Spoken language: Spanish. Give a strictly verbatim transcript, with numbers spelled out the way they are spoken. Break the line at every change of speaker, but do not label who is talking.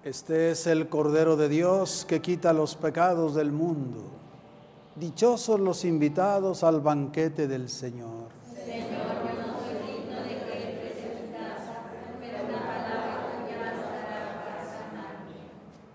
Este es el Cordero de Dios que quita los pecados del mundo. Dichosos los invitados al banquete del Señor.